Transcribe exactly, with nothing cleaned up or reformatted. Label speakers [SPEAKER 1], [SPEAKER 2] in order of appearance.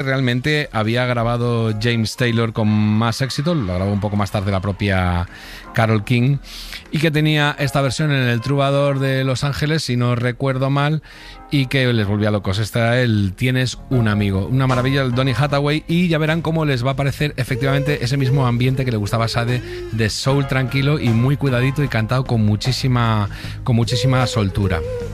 [SPEAKER 1] realmente había grabado James Taylor con más éxito, lo grabó un poco más tarde la propia Carole King, y que tenía esta versión en el Troubadour de Los Ángeles, si no recuerdo mal, y que les volvía locos. Este era el Tienes un amigo, una maravilla el Donny Hathaway, y ya verán cómo les va a parecer efectivamente ese mismo ambiente que le gustaba a Sade, de soul tranquilo y muy cuidadito y cantado con muchísima, con muchísima soltura.